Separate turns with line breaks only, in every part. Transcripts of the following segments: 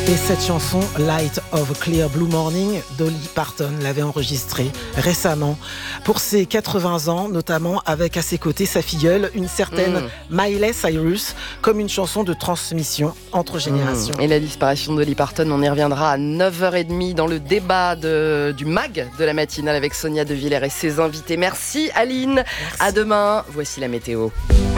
Et cette chanson, Light of a Clear Blue Morning, Dolly Parton l'avait enregistrée récemment pour ses 80 ans, notamment avec à ses côtés sa filleule, une certaine Miley Cyrus, comme une chanson de transmission entre générations.
Et la disparition de Dolly Parton, on y reviendra à 9h30 dans le débat du MAG de la matinale avec Sonia De Villers et ses invités. Merci Aline, merci. À demain, voici la météo.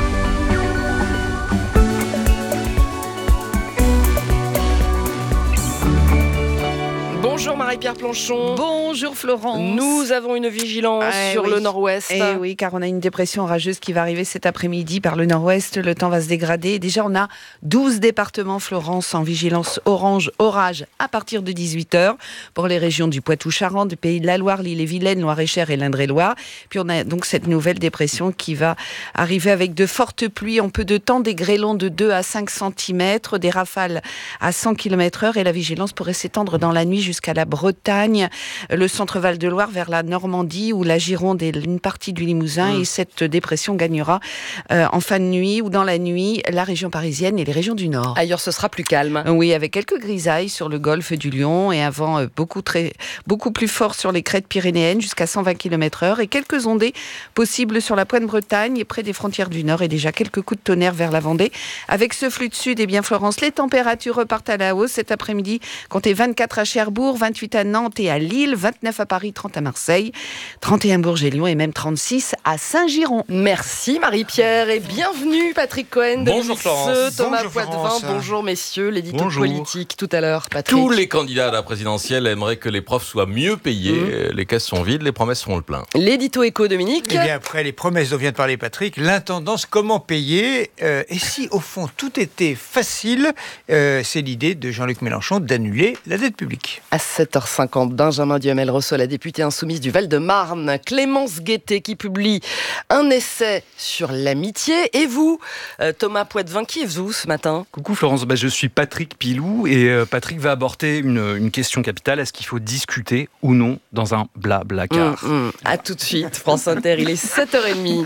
Bonjour Marie-Pierre Planchon.
Bonjour Florence.
Nous avons une vigilance sur le nord-ouest.
Oui, car on a une dépression orageuse qui va arriver cet après-midi par le nord-ouest. Le temps va se dégrader. Déjà, on a 12 départements, Florence, en vigilance orange, orage à partir de 18h pour les régions du Poitou-Charentes, du Pays de la Loire, l'Ille-et-Vilaine, Loire-et-Cher et l'Indre-et-Loire. Puis on a donc cette nouvelle dépression qui va arriver avec de fortes pluies en peu de temps, des grêlons de 2 à 5 cm, des rafales à 100 km/h et la vigilance pourrait s'étendre dans la nuit jusqu'à la Bretagne, le centre Val-de-Loire vers la Normandie ou la Gironde et une partie du Limousin. Et cette dépression gagnera en fin de nuit ou dans la nuit la région parisienne et les régions du Nord.
Ailleurs, ce sera plus calme.
Oui, avec quelques grisailles sur le golfe du Lion et un vent beaucoup plus fort sur les crêtes pyrénéennes jusqu'à 120 km/h et quelques ondées possibles sur la pointe Bretagne et près des frontières du Nord et déjà quelques coups de tonnerre vers la Vendée. Avec ce flux de sud, et bien Florence, les températures repartent à la hausse cet après-midi. Comptez 24 à Cherbourg, 28 à Nantes et à Lille, 29 à Paris, 30 à Marseille, 31 à Bourges et Lyon et même 36 à Saint-Giron.
Merci Marie-Pierre et bienvenue Patrick Cohen.
Bonjour Florence.
Thomas
Bonjour
Poitvin,
Florence.
Bonjour messieurs, l'édito politique tout à l'heure. Patrick.
Tous les candidats à la présidentielle aimeraient que les profs soient mieux payés. Les caisses sont vides, les promesses font le plein.
L'édito éco, Dominique.
Et bien après les promesses dont vient de parler Patrick, l'intendance, comment payer et si au fond tout était facile, c'est l'idée de Jean-Luc Mélenchon d'annuler la dette publique.
À 7h50, Benjamin Duhamel reçoit la députée insoumise du Val-de-Marne, Clémence Guettet, qui publie un essai sur l'amitié. Et vous, Thomas Poitvin, qui êtes-vous ce matin ?
Coucou Florence, je suis Patrick Pilou et Patrick va aborder une question capitale. Est-ce qu'il faut discuter ou non dans un blablacar ?
À tout de suite, France Inter, il est 7h30.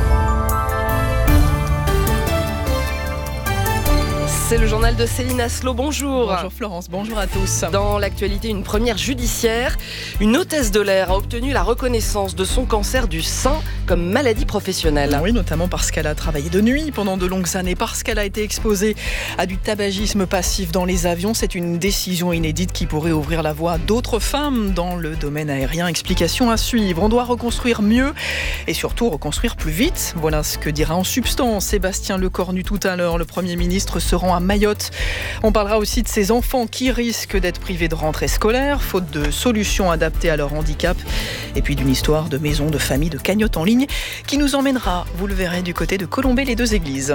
C'est le journal de Céline Aslo, bonjour.
Bonjour Florence, bonjour à tous.
Dans l'actualité, une première judiciaire. Une hôtesse de l'air a obtenu la reconnaissance de son cancer du sein comme maladie professionnelle.
Oui, notamment parce qu'elle a travaillé de nuit pendant de longues années, parce qu'elle a été exposée à du tabagisme passif dans les avions. C'est une décision inédite qui pourrait ouvrir la voie à d'autres femmes dans le domaine aérien. Explication à suivre. On doit reconstruire mieux et surtout reconstruire plus vite. Voilà ce que dira en substance Sébastien Lecornu tout à l'heure. Le Premier ministre se rend à Mayotte. On parlera aussi de ces enfants qui risquent d'être privés de rentrée scolaire, faute de solutions adaptées à leur handicap. Et puis d'une histoire de maison, de famille, de cagnotte en ligne qui nous emmènera, vous le verrez, du côté de Colombey-les-Deux-Églises.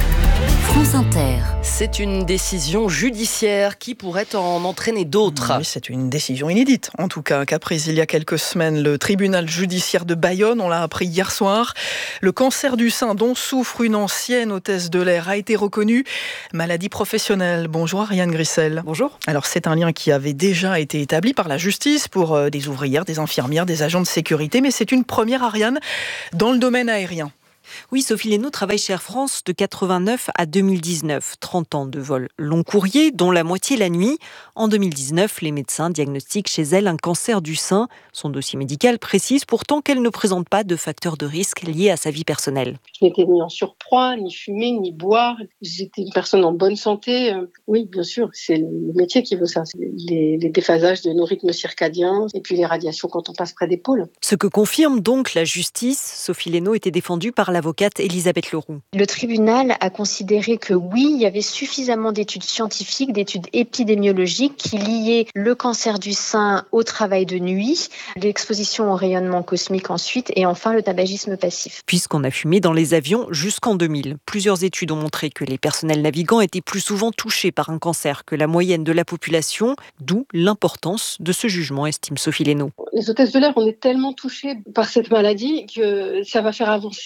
France Inter.
C'est une décision judiciaire qui pourrait en entraîner d'autres.
Oui, c'est une décision inédite. En tout cas, qu'a prise il y a quelques semaines le tribunal judiciaire de Bayonne, on l'a appris hier soir. Le cancer du sein dont souffre une ancienne hôtesse de l'air a été reconnu maladie professionnelle. Bonjour Ariane Grissel.
Bonjour.
Alors c'est un lien qui avait déjà été établi par la justice pour des ouvrières, des infirmières, des agents de sécurité, mais c'est une première, Ariane, dans le domaine aérien.
Oui, Sophie Lénaud travaille chez Air France de 89 à 2019. 30 ans de vol long courrier, dont la moitié la nuit. En 2019, les médecins diagnostiquent chez elle un cancer du sein. Son dossier médical précise pourtant qu'elle ne présente pas de facteurs de risque liés à sa vie personnelle.
Je n'étais ni en surpoids, ni fumer, ni boire. J'étais une personne en bonne santé. Oui, bien sûr, c'est le métier qui veut ça. C'est les déphasages de nos rythmes circadiens et puis les radiations quand on passe près des pôles.
Ce que confirme donc la justice. Sophie Lénaud était défendue par l'avocate Elisabeth Leroux.
Le tribunal a considéré que oui, il y avait suffisamment d'études scientifiques, d'études épidémiologiques qui liaient le cancer du sein au travail de nuit, l'exposition au rayonnement cosmique ensuite et enfin le tabagisme passif.
Puisqu'on a fumé dans les avions jusqu'en 2000. Plusieurs études ont montré que les personnels navigants étaient plus souvent touchés par un cancer que la moyenne de la population, d'où l'importance de ce jugement, estime Sophie Lénaud.
Les hôtesses de l'air, on est tellement touchés par cette maladie que ça va faire avancer les choses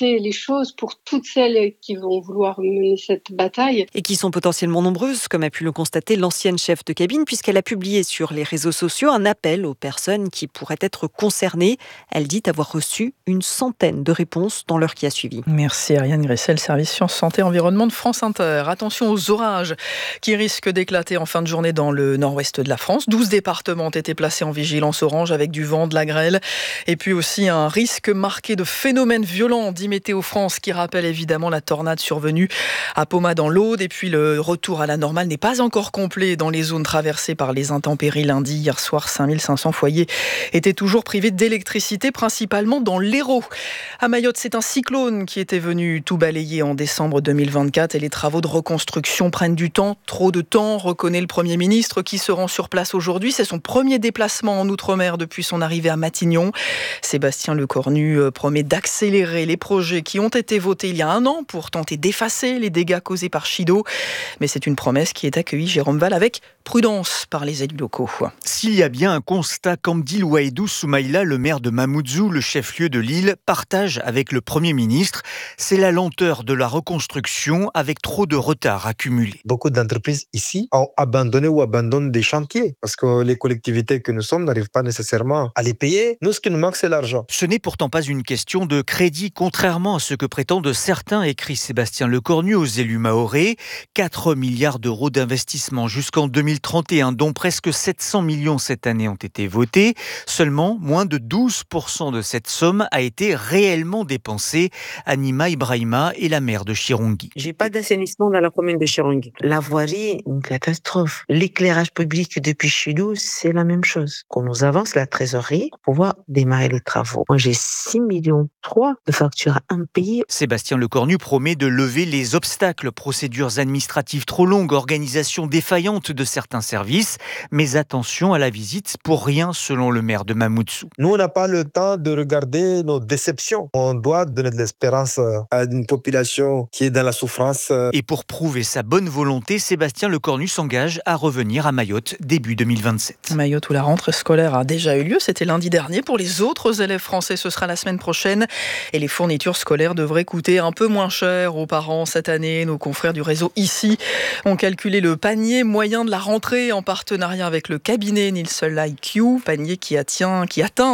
chose pour toutes celles qui vont vouloir mener cette bataille.
Et qui sont potentiellement nombreuses, comme a pu le constater l'ancienne chef de cabine, puisqu'elle a publié sur les réseaux sociaux un appel aux personnes qui pourraient être concernées. Elle dit avoir reçu une centaine de réponses dans l'heure qui a suivi.
Merci Ariane Gressel, service Sciences, Santé, Environnement de France Inter. Attention aux orages qui risquent d'éclater en fin de journée dans le nord-ouest de la France. 12 départements ont été placés en vigilance orange avec du vent, de la grêle et puis aussi un risque marqué de phénomènes violents, dit Météo France, qui rappelle évidemment la tornade survenue à Poma dans l'Aude. Et puis le retour à la normale n'est pas encore complet dans les zones traversées par les intempéries lundi. Hier soir, 5500 foyers étaient toujours privés d'électricité, principalement dans l'Hérault. À Mayotte, c'est un cyclone qui était venu tout balayer en décembre 2024 et les travaux de reconstruction prennent du temps, trop de temps, reconnaît le Premier ministre qui se rend sur place aujourd'hui. C'est son premier déplacement en Outre-mer depuis son arrivée à Matignon. Sébastien Lecornu promet d'accélérer les projets qui ont été votés il y a un an pour tenter d'effacer les dégâts causés par Chido. Mais c'est une promesse qui est accueillie, Jérôme Val, avec prudence par les élus locaux.
S'il y a bien un constat qu'Amdil Ouaïdou Soumaïla, le maire de Mamoudzou, le chef-lieu de l'île, partage avec le Premier ministre, c'est la lenteur de la reconstruction avec trop de retard accumulé.
Beaucoup d'entreprises ici ont abandonné ou abandonnent des chantiers parce que les collectivités que nous sommes n'arrivent pas nécessairement à les payer. Nous, ce qui nous manque, c'est l'argent.
Ce n'est pourtant pas une question de crédit, contrairement à ce que prétendent certains, écrit Sébastien Lecornu aux élus mahorais. 4 milliards d'euros d'investissement jusqu'en 2031, dont presque 700 millions cette année ont été votés. Seulement, moins de 12% de cette somme a été réellement dépensée. Anima Ibrahima est la maire de Chirongui.
J'ai pas d'assainissement dans la commune de Chirongui. La voirie, une catastrophe. L'éclairage public depuis chez nous, c'est la même chose. Qu'on nous avance la trésorerie pour pouvoir démarrer les travaux. Moi, j'ai 6,3 millions de factures impayées.
Sébastien Lecornu promet de lever les obstacles, procédures administratives trop longues, organisation défaillante de certains services. Mais attention à la visite, pour rien selon le maire de Mamoudzou.
Nous, on n'a pas le temps de regarder nos déceptions. On doit donner de l'espérance à une population qui est dans la souffrance.
Et pour prouver sa bonne volonté, Sébastien Lecornu s'engage à revenir à Mayotte début 2027.
Mayotte où la rentrée scolaire a déjà eu lieu, c'était lundi dernier. Pour les autres élèves français, ce sera la semaine prochaine. Et les fournitures scolaires devraient coûter un peu moins cher aux parents cette année. Nos confrères du réseau ICI ont calculé le panier moyen de la rentrée en partenariat avec le cabinet Nielsen IQ. Panier qui atteint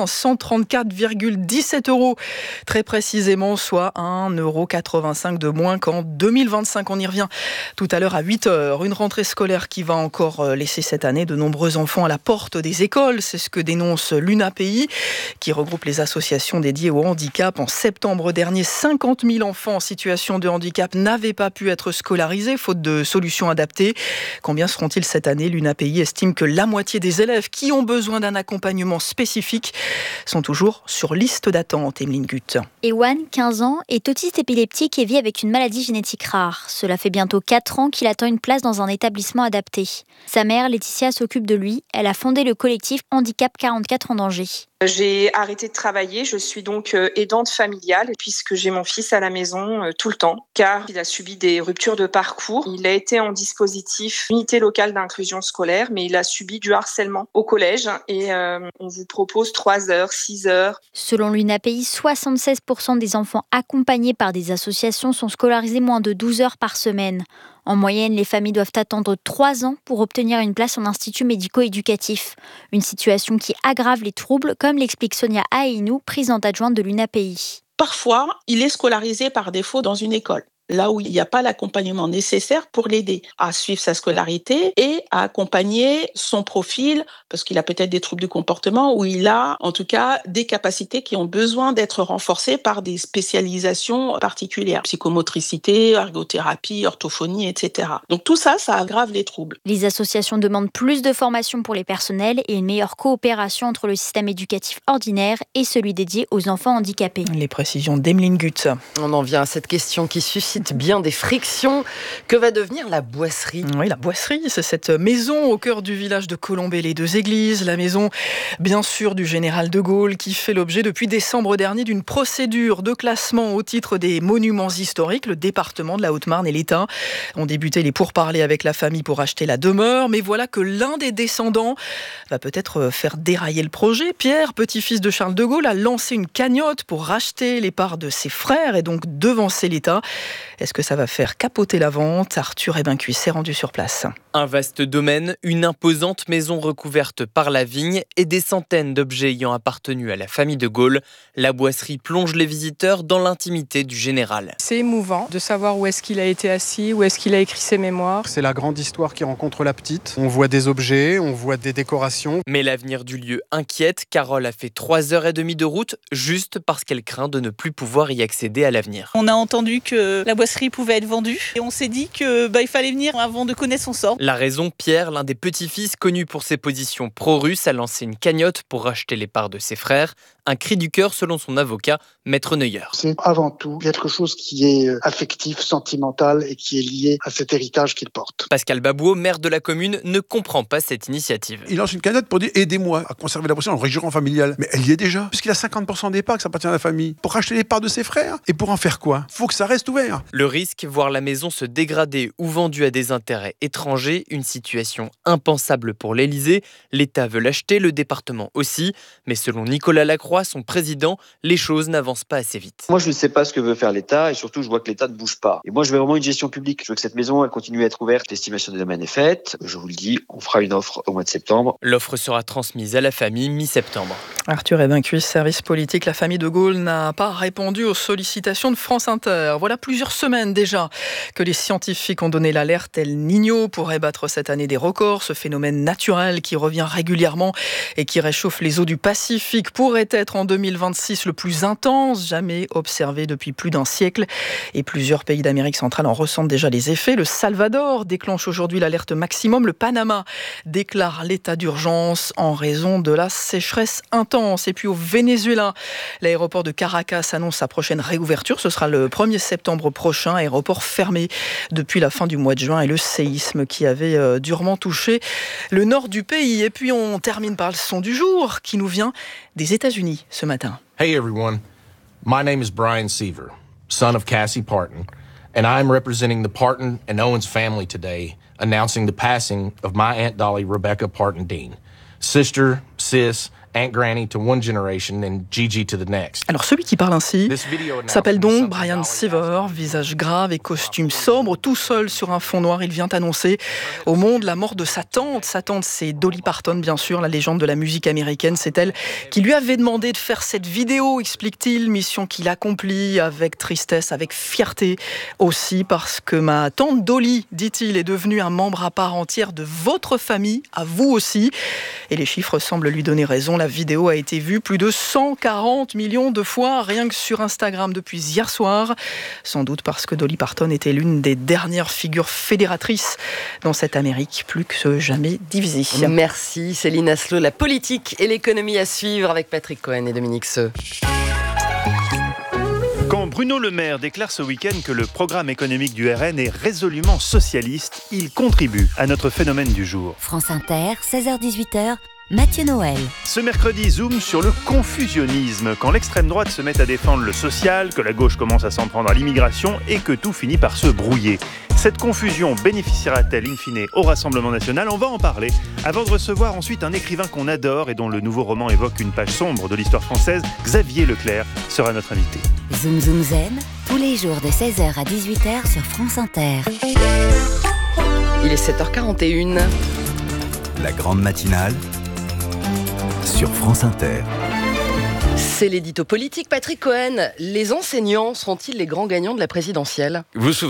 134,17 €, très précisément, soit 1,85 € de moins qu'en 2025. On y revient tout à l'heure à 8h. Une rentrée scolaire qui va encore laisser cette année de nombreux enfants à la porte des écoles. C'est ce que dénonce l'UNAPI, qui regroupe les associations dédiées au handicap. En septembre dernier, 50 000 enfants en situation de handicap n'avaient pas pu être scolarisés, faute de solutions adaptées. Combien seront-ils cette année ? L'UNAPI estime que la moitié des élèves qui ont besoin d'un accompagnement spécifique sont toujours sur liste d'attente. Emeline Gutt.
Ewan, 15 ans, est autiste épileptique et vit avec une maladie génétique rare. Cela fait bientôt 4 ans qu'il attend une place dans un établissement adapté. Sa mère, Laetitia, s'occupe de lui. Elle a fondé le collectif Handicap 44 en danger.
J'ai arrêté de travailler, je suis donc aidante familiale puisque j'ai mon fils à la maison tout le temps car il a subi des ruptures de parcours. Il a été en dispositif unité locale d'inclusion scolaire mais il a subi du harcèlement au collège et on vous propose 3 heures, 6 heures.
Selon l'UNAPI, 76% des enfants accompagnés par des associations sont scolarisés moins de 12 heures par semaine. En moyenne, les familles doivent attendre 3 ans pour obtenir une place en institut médico-éducatif. Une situation qui aggrave les troubles, comme l'explique Sonia Aïnou, présidente adjointe de l'UNAPI.
Parfois, il est scolarisé par défaut dans une école, là où il n'y a pas l'accompagnement nécessaire pour l'aider à suivre sa scolarité et à accompagner son profil, parce qu'il a peut-être des troubles du comportement, ou il a en tout cas des capacités qui ont besoin d'être renforcées par des spécialisations particulières, psychomotricité, ergothérapie, orthophonie, etc. Donc tout ça, ça aggrave les troubles.
Les associations demandent plus de formation pour les personnels et une meilleure coopération entre le système éducatif ordinaire et celui dédié aux enfants handicapés.
Les précisions d'Emeline Gutt.
On en vient à cette question qui suscite suscite bien des frictions. Que va devenir la boisserie ?
Oui, la boisserie, c'est cette maison au cœur du village de Colombey-les-Deux-Églises, la maison bien sûr du général de Gaulle qui fait l'objet depuis décembre dernier d'une procédure de classement au titre des monuments historiques. Le département de la Haute-Marne et l'État ont débuté les pourparlers avec la famille pour acheter la demeure, mais voilà que l'un des descendants va peut-être faire dérailler le projet. Pierre, petit-fils de Charles de Gaulle, a lancé une cagnotte pour racheter les parts de ses frères et donc devancer l'État. Est-ce que ça va faire capoter la vente ? Arthur Ebincuis s'est rendu sur place.
Un vaste domaine, une imposante maison recouverte par la vigne et des centaines d'objets ayant appartenu à la famille de Gaulle. La boisserie plonge les visiteurs dans l'intimité du général.
C'est émouvant de savoir où est-ce qu'il a été assis, où est-ce qu'il a écrit ses mémoires.
C'est la grande histoire qui rencontre la petite. On voit des objets, on voit des décorations.
Mais l'avenir du lieu inquiète. Carole a fait 3h30 de route juste parce qu'elle craint de ne plus pouvoir y accéder à l'avenir.
On a entendu que la boisserie pouvait être vendue et on s'est dit que il fallait venir avant de connaître son sort.
La raison, Pierre, l'un des petits-fils connu pour ses positions pro-russes, a lancé une cagnotte pour racheter les parts de ses frères. Un cri du cœur selon son avocat, Maître Neuer.
C'est avant tout quelque chose qui est affectif, sentimental et qui est lié à cet héritage qu'il porte.
Pascal Babouot, maire de la commune, ne comprend pas cette initiative.
Il lance une cagnotte pour dire « aidez-moi à conserver la boisserie en régional familial ». Mais elle y est déjà, puisqu'il a 50% des parts que ça appartient à la famille. Pour racheter les parts de ses frères et pour en faire quoi ? Faut que ça reste ouvert.
Le risque, voir la maison se dégrader ou vendue à des intérêts étrangers, une situation impensable pour l'Élysée. L'État veut l'acheter, le département aussi. Mais selon Nicolas Lacroix, son président, les choses n'avancent pas assez vite.
Moi, je ne sais pas ce que veut faire l'État et surtout, je vois que l'État ne bouge pas. Et moi, je veux vraiment une gestion publique. Je veux que cette maison, elle continue à être ouverte. L'estimation des domaines est faite. Je vous le dis, on fera une offre au mois de septembre.
L'offre sera transmise à la famille mi-septembre.
Arthur Ebincuis, service politique. La famille de Gaulle n'a pas répondu aux sollicitations de France Inter. Voilà plusieurs semaines déjà que les scientifiques ont donné l'alerte El Niño pourrait battre cette année des records. Ce phénomène naturel qui revient régulièrement et qui réchauffe les eaux du Pacifique pourrait être en 2026 le plus intense jamais observé depuis plus d'un siècle. Et plusieurs pays d'Amérique centrale en ressentent déjà les effets. Le Salvador déclenche aujourd'hui l'alerte maximum. Le Panama déclare l'état d'urgence en raison de la sécheresse intense. Et puis au Venezuela, l'aéroport de Caracas annonce sa prochaine réouverture. Ce sera le 1er septembre prochain. Aéroport fermé depuis la fin du mois de juin et le séisme qui avait durement touché le nord du pays. Et puis on termine par le son du jour qui nous vient des États-Unis ce matin.
Hey everyone, my name is Brian Seaver, son of Cassie Parton, and I'm representing the Parton and Owens family today, announcing the passing of my Aunt Dolly Rebecca Parton Dean, sister, sis, Aunt Granny to one generation and Gigi to the next.
Alors celui qui parle ainsi s'appelle donc Brian Seaver, visage grave et costume sobre, tout seul sur un fond noir. Il vient annoncer au monde la mort de sa tante. Sa tante, c'est Dolly Parton, bien sûr, la légende de la musique américaine. C'est elle qui lui avait demandé de faire cette vidéo, explique-t-il, mission qu'il accomplit avec tristesse, avec fierté aussi, parce que ma tante Dolly, dit-il, est devenue un membre à part entière de votre famille, à vous aussi. Et les chiffres semblent lui donner raison. La vidéo a été vue plus de 140 millions de fois, rien que sur Instagram depuis hier soir. Sans doute parce que Dolly Parton était l'une des dernières figures fédératrices dans cette Amérique plus que jamais divisée.
Merci Céline Asselot. La politique et l'économie à suivre avec Patrick Cohen et Dominique Seux.
Quand Bruno Le Maire déclare ce week-end que le programme économique du RN est résolument socialiste, il contribue à notre phénomène du jour.
France Inter, 16h-18h, Mathieu Noël.
Ce mercredi, zoom sur le confusionnisme. Quand l'extrême droite se met à défendre le social, que la gauche commence à s'en prendre à l'immigration et que tout finit par se brouiller. Cette confusion bénéficiera-t-elle in fine au Rassemblement national ? On va en parler avant de recevoir ensuite un écrivain qu'on adore et dont le nouveau roman évoque une page sombre de l'histoire française. Xavier Leclerc sera notre invité.
Zoom Zoom Zen, tous les jours de 16h à 18h sur France Inter.
Il est 7h41.
La grande matinale sur France Inter.
C'est l'édito politique. Patrick Cohen, les enseignants seront-ils les grands gagnants de la présidentielle ?
Vous